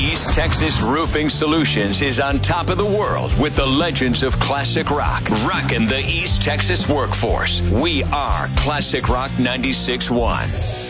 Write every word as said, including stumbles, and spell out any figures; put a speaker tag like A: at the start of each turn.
A: East Texas Roofing Solutions is on top of the world with the legends of classic rock. Rocking the East Texas workforce. We are Classic Rock ninety-six point one.